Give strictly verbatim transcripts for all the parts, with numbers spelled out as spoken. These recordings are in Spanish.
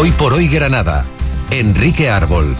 Hoy por hoy Granada. Enrique Árbol.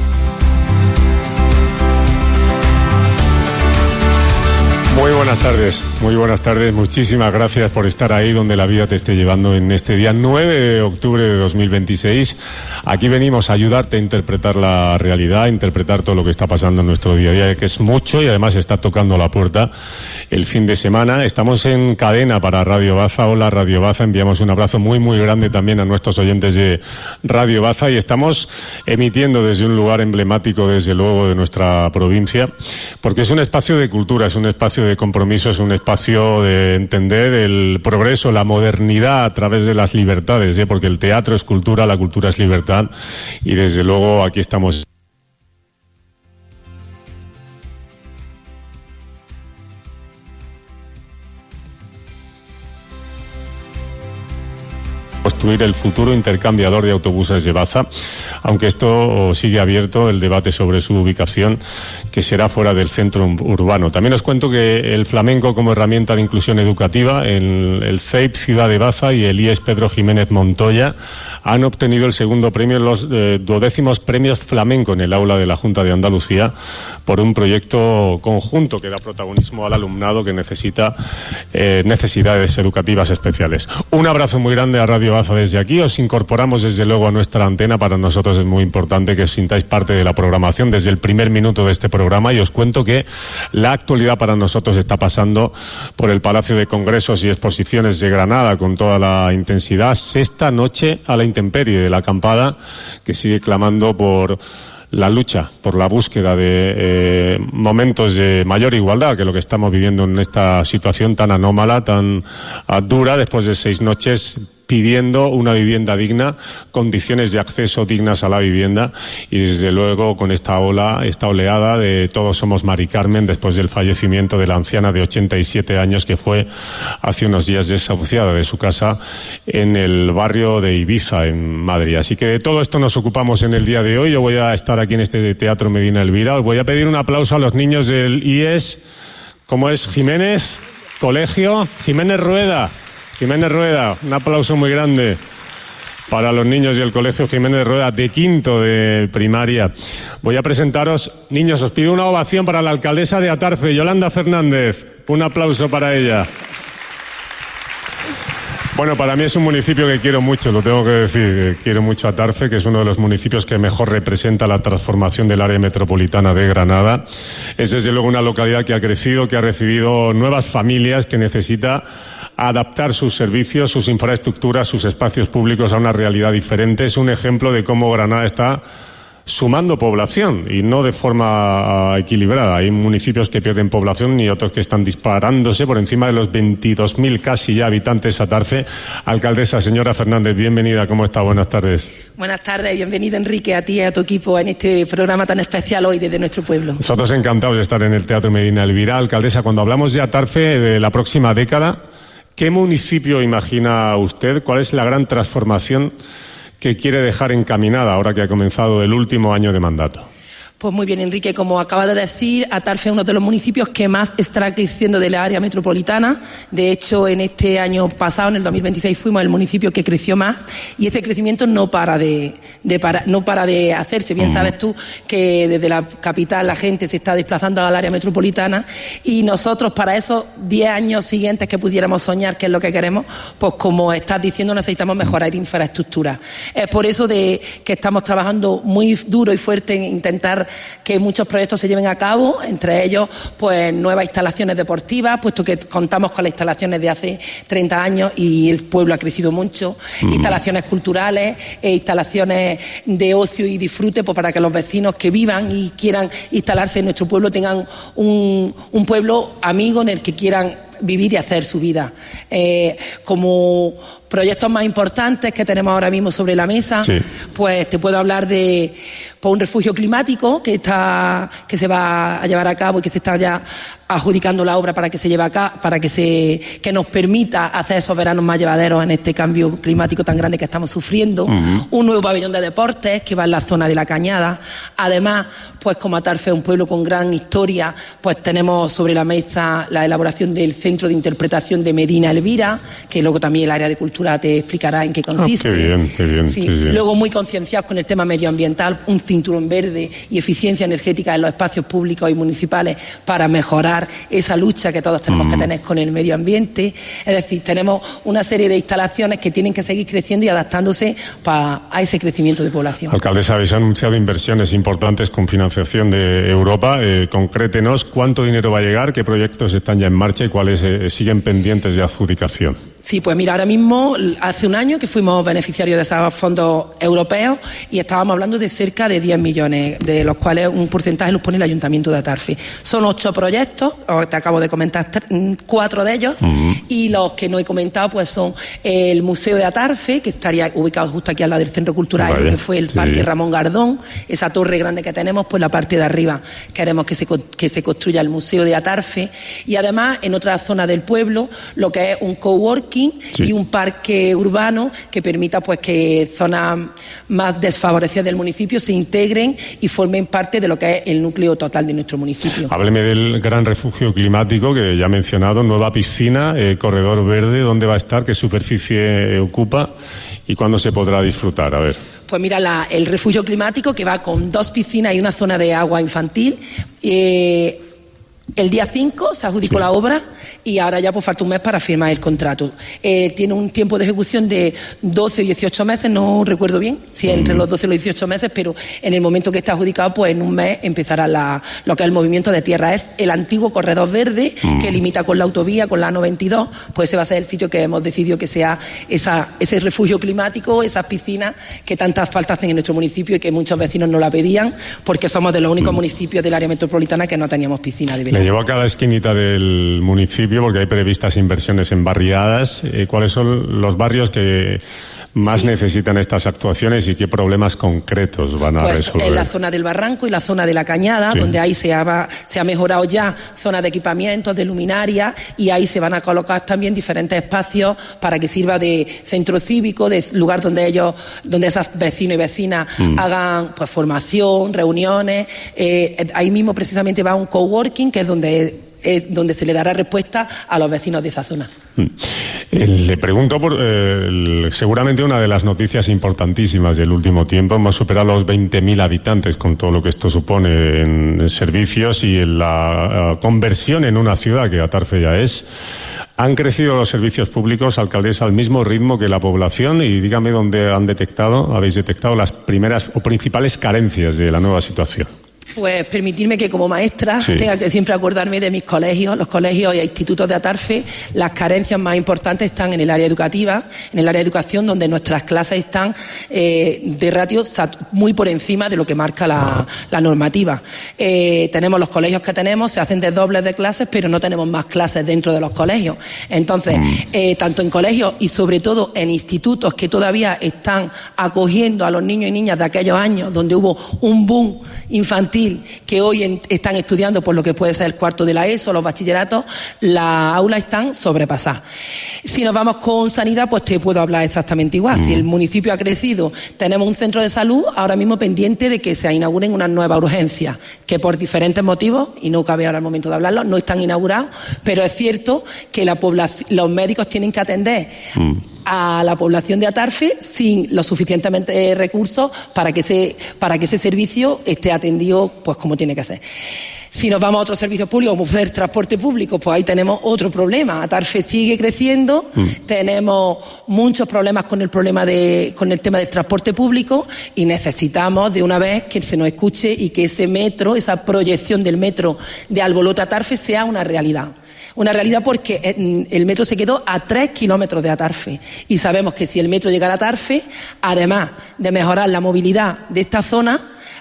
Muy buenas tardes, muy buenas tardes. Muchísimas gracias por estar ahí donde la vida te esté llevando en este día nueve de octubre de dos mil veintiséis. Aquí venimos a ayudarte a interpretar la realidad, a interpretar todo lo que está pasando en nuestro día a día, que es mucho y además está tocando la puerta el fin de semana. Estamos en cadena para Radio Baza. Hola Radio Baza, enviamos un abrazo muy muy grande también a nuestros oyentes de Radio Baza y estamos emitiendo desde un lugar emblemático, desde luego, de nuestra provincia, porque es un espacio de cultura, es un espacio de compromiso, es un espacio de entender el progreso, la modernidad a través de las libertades, ¿eh? Porque el teatro es cultura, la cultura es libertad y desde luego aquí estamos. Construir el futuro intercambiador de autobuses de Baza, aunque esto sigue abierto el debate sobre su ubicación, que será fuera del centro urbano. También os cuento que el flamenco como herramienta de inclusión educativa, el, el C E I P Ciudad de Baza y el I E S Pedro Jiménez Montoya han obtenido el segundo premio en los eh, duodécimos premios flamenco en el aula de la Junta de Andalucía por un proyecto conjunto que da protagonismo al alumnado que necesita eh, necesidades educativas especiales. Un abrazo muy grande a Radio Baza desde aquí. Os incorporamos desde luego a nuestra antena. Para nosotros es muy importante que os sintáis parte de la programación desde el primer minuto de este programa y os cuento que la actualidad para nosotros está pasando por el Palacio de Congresos y Exposiciones de Granada con toda la intensidad. Sexta noche a la intemperie de la acampada que sigue clamando por la lucha, por la búsqueda de eh, momentos de mayor igualdad que lo que estamos viviendo en esta situación tan anómala, tan uh, dura, después de seis noches pidiendo una vivienda digna, condiciones de acceso dignas a la vivienda y desde luego con esta ola, esta oleada de Todos somos Mari Carmen después del fallecimiento de la anciana de ochenta y siete años que fue hace unos días desahuciada de su casa en el barrio de Ibiza, en Madrid. Así que de todo esto nos ocupamos en el día de hoy. Yo voy a estar aquí en este Teatro Medina Elvira. Os voy a pedir un aplauso a los niños del I E S. ¿Cómo es? Jiménez, Colegio Jiménez Rueda. Jiménez Rueda, un aplauso muy grande para los niños del Colegio Jiménez Rueda de quinto de primaria. Voy a presentaros, niños, os pido una ovación para la alcaldesa de Atarfe, Yolanda Fernández. Un aplauso para ella. Bueno, para mí es un municipio que quiero mucho, lo tengo que decir. Quiero mucho a Atarfe, que es uno de los municipios que mejor representa la transformación del área metropolitana de Granada. Es desde luego una localidad que ha crecido, que ha recibido nuevas familias, que necesita adaptar sus servicios, sus infraestructuras, sus espacios públicos a una realidad diferente. Es un ejemplo de cómo Granada está sumando población y no de forma uh, equilibrada. Hay municipios que pierden población y otros que están disparándose por encima de los veintidós mil casi ya habitantes Atarfe. Alcaldesa, señora Fernández, bienvenida. ¿Cómo está? Buenas tardes. Buenas tardes, bienvenido Enrique, a ti y a tu equipo en este programa tan especial hoy desde nuestro pueblo. Nosotros encantados de estar en el Teatro Medina Elvira. Alcaldesa, cuando hablamos de Atarfe de la próxima década, ¿qué municipio imagina usted? ¿Cuál es la gran transformación que quiere dejar encaminada ahora que ha comenzado el último año de mandato? Pues muy bien, Enrique, como acaba de decir, Atarfe es uno de los municipios que más está creciendo de la área metropolitana. De hecho, en este año pasado, en el dos mil veintiséis, fuimos el municipio que creció más y ese crecimiento no para de, de para, no para de hacerse. Bien, sabes tú que desde la capital la gente se está desplazando al área metropolitana y nosotros para esos diez años siguientes que pudiéramos soñar, que es lo que queremos, pues como estás diciendo, necesitamos mejorar infraestructura. Es por eso de que estamos trabajando muy duro y fuerte en intentar que muchos proyectos se lleven a cabo, entre ellos pues nuevas instalaciones deportivas, puesto que contamos con las instalaciones de hace treinta años y el pueblo ha crecido mucho, mm. instalaciones culturales e instalaciones de ocio y disfrute, pues para que los vecinos que vivan y quieran instalarse en nuestro pueblo tengan un, un pueblo amigo en el que quieran vivir y hacer su vida. Eh, como proyectos más importantes que tenemos ahora mismo sobre la mesa, sí. pues te puedo hablar de pues, un refugio climático que está que se va a llevar a cabo y que se está ya adjudicando la obra para que se lleve acá, para que se que nos permita hacer esos veranos más llevaderos en este cambio climático tan grande que estamos sufriendo. Uh-huh. Un nuevo pabellón de deportes que va en la zona de la Cañada. Además, pues como Atarfe es un pueblo con gran historia, pues tenemos sobre la mesa la elaboración del Centro de Interpretación de Medina Elvira, que luego también el área de cultura te explicará en qué consiste. Oh, qué bien, qué bien. Sí. Sí, sí. Luego muy concienciados con el tema medioambiental, un cinturón verde y eficiencia energética en los espacios públicos y municipales para mejorar esa lucha que todos tenemos mm. que tener con el medio ambiente. Es decir, tenemos una serie de instalaciones que tienen que seguir creciendo y adaptándose pa, a ese crecimiento de población. Alcaldesa, habéis anunciado inversiones importantes con financiación de Europa. Eh, concrétenos cuánto dinero va a llegar, qué proyectos están ya en marcha y cuáles eh, siguen pendientes de adjudicación. Sí, pues mira, ahora mismo, hace un año que fuimos beneficiarios de esos fondos europeos y estábamos hablando de cerca de diez millones, de los cuales un porcentaje los pone el Ayuntamiento de Atarfe. Son ocho proyectos, te acabo de comentar cuatro de ellos, uh-huh. y los que no he comentado pues son el Museo de Atarfe, que estaría ubicado justo aquí al lado del Centro Cultural, vale, que fue el sí. Parque Ramón Gardón, esa torre grande que tenemos, pues la parte de arriba queremos que se, que se construya el Museo de Atarfe, y además en otra zona del pueblo, lo que es un coworking sí. y un parque urbano que permita pues que zonas más desfavorecidas del municipio se integren y formen parte de lo que es el núcleo total de nuestro municipio. Hábleme del gran refugio climático que ya he mencionado, nueva piscina, eh, corredor verde, ¿dónde va a estar? ¿Qué superficie ocupa? ¿Y cuándo se podrá disfrutar? A ver. Pues mira, la, el refugio climático que va con dos piscinas y una zona de agua infantil. Eh, El día cinco se adjudicó sí. la obra y ahora ya pues falta un mes para firmar el contrato. Eh, tiene un tiempo de ejecución de doce, dieciocho meses, no recuerdo bien si es entre los doce y los dieciocho meses, pero en el momento que esté adjudicado, pues en un mes empezará la, lo que es el movimiento de tierra. Es el antiguo corredor verde mm. que limita con la autovía, con la A noventa y dos, pues ese va a ser el sitio que hemos decidido que sea esa, ese refugio climático, esas piscinas que tantas faltas hacen en nuestro municipio y que muchos vecinos no la pedían, porque somos de los únicos mm. municipios del área metropolitana que no teníamos piscina de verano. Le llevo a cada esquinita del municipio porque hay previstas inversiones en barriadas. Eh, ¿Cuáles son los barrios que más sí. necesitan estas actuaciones y qué problemas concretos van a pues resolver? En la zona del Barranco y la zona de la Cañada, sí. donde ahí se ha, se ha mejorado ya zonas de equipamientos, de luminaria, y ahí se van a colocar también diferentes espacios para que sirva de centro cívico, de lugar donde ellos, donde esos vecinos y vecinas mm. hagan pues formación, reuniones. Eh, ahí mismo precisamente va un coworking, que es donde es donde se le dará respuesta a los vecinos de esa zona. Le pregunto por eh, seguramente una de las noticias importantísimas del último tiempo. Hemos superado los veinte mil habitantes con todo lo que esto supone en servicios y en la uh, conversión en una ciudad que Atarfe ya es. ¿Han crecido los servicios públicos, alcaldesa, al mismo ritmo que la población? Y dígame dónde han detectado, habéis detectado las primeras o principales carencias de la nueva situación. Pues permitirme que como maestra sí. tenga que siempre acordarme de mis colegios, los colegios e institutos de Atarfe. Las carencias más importantes están en el área educativa, en el área de educación, donde nuestras clases están eh, de ratio muy por encima de lo que marca la, la normativa. Eh, tenemos los colegios que tenemos, se hacen desdobles de clases, pero no tenemos más clases dentro de los colegios. Entonces, eh, tanto en colegios y sobre todo en institutos que todavía están acogiendo a los niños y niñas de aquellos años donde hubo un boom infantil, que hoy en, están estudiando por lo que puede ser el cuarto de la ESO, los bachilleratos, las aulas están sobrepasadas. Si nos vamos con sanidad, pues te puedo hablar exactamente igual. Mm. Si el municipio ha crecido, tenemos un centro de salud ahora mismo pendiente de que se inauguren unas nuevas urgencias, que por diferentes motivos, y no cabe ahora el momento de hablarlo, no están inaugurados, pero es cierto que la población, los médicos tienen que atender mm. a la población de Atarfe sin los suficientemente recursos para que ese, para que ese servicio esté atendido pues como tiene que ser. Si nos vamos a otros servicios públicos, como el transporte público, pues ahí tenemos otro problema. Atarfe sigue creciendo, mm. tenemos muchos problemas con el problema de, con el tema del transporte público y necesitamos de una vez que se nos escuche y que ese metro, esa proyección del metro de Albolote a Atarfe sea una realidad. Una realidad porque el metro se quedó a tres kilómetros de Atarfe y sabemos que si el metro llegara a Atarfe, además de mejorar la movilidad de esta zona,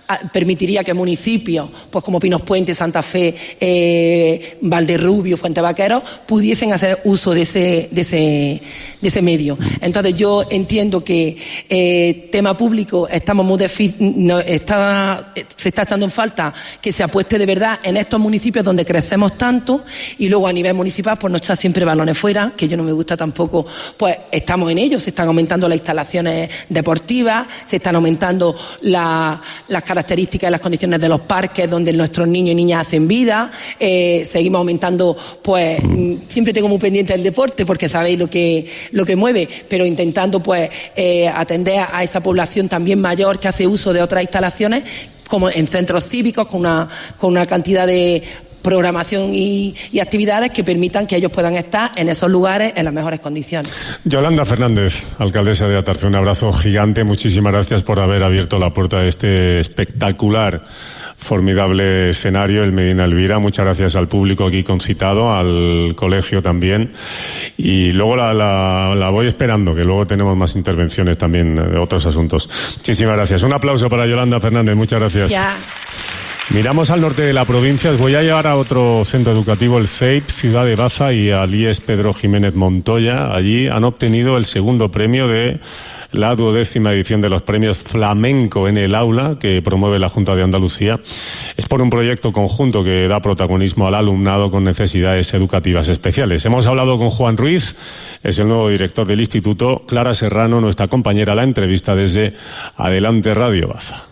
permitiría que municipios, pues como Pinos Puente, Santa Fe, eh, Valderrubio, Fuente Vaqueros, pudiesen hacer uso de ese, de ese, de ese medio. Entonces yo entiendo que eh, tema público estamos muy defi- no, está, se está echando en falta que se apueste de verdad en estos municipios donde crecemos tanto, y luego a nivel municipal pues no echar siempre balones fuera, que yo no me gusta tampoco. Pues estamos en ello, se están aumentando las instalaciones deportivas, se están aumentando la, las características y las condiciones de los parques donde nuestros niños y niñas hacen vida, eh, seguimos aumentando, pues mm. siempre tengo muy pendiente el deporte porque sabéis lo que, lo que mueve, pero intentando pues eh, atender a esa población también mayor que hace uso de otras instalaciones, como en centros cívicos, con una, con una cantidad de programación y, y actividades que permitan que ellos puedan estar en esos lugares en las mejores condiciones. Yolanda Fernández, alcaldesa de Atarfe, un abrazo gigante, muchísimas gracias por haber abierto la puerta de este espectacular, formidable escenario, el Medina Elvira. Muchas gracias al público aquí concitado, al colegio también, y luego la, la, la voy esperando, que luego tenemos más intervenciones también de otros asuntos. Muchísimas gracias. Un aplauso para Yolanda Fernández, muchas gracias. Ya. Miramos al norte de la provincia. Os voy a llevar a otro centro educativo, el C E I P Ciudad de Baza, y al I E S Pedro Jiménez Montoya. Allí han obtenido el segundo premio de la duodécima edición de los premios Flamenco en el Aula, que promueve la Junta de Andalucía. Es por un proyecto conjunto que da protagonismo al alumnado con necesidades educativas especiales. Hemos hablado con Juan Ruiz, es el nuevo director del instituto. Clara Serrano, nuestra compañera, la entrevista desde Adelante Radio Baza.